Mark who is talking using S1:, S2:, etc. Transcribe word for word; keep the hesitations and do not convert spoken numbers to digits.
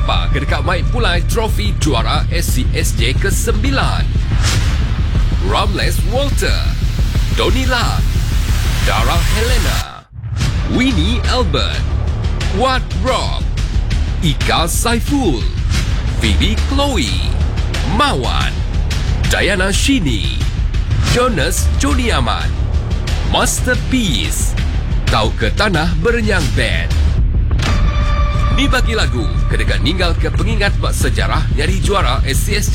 S1: siapa kedekat mai pulai trofi juara S C S J ke sembilan? Ramles Walter, Donnie Lam, Dara Helena, Winnie Albert, Wat Rob, Ika Saiful, Phoebe Chloe, Mawan, Diana Shini, Jonas Joni Aman, Masterpiece, Tau ke Tanah Berenyang Band. Ni bagi lagu kedekat ninggal ke pengingat bak sejarah nyari juara S C S J